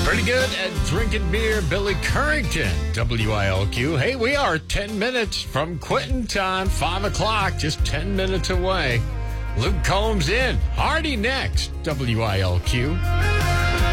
Pretty good at drinking beer, Billy Currington, WILQ. Hey, we are 10 minutes from quitting time, 5 o'clock, just 10 minutes away. Luke Combs in. Hardy next, WILQ.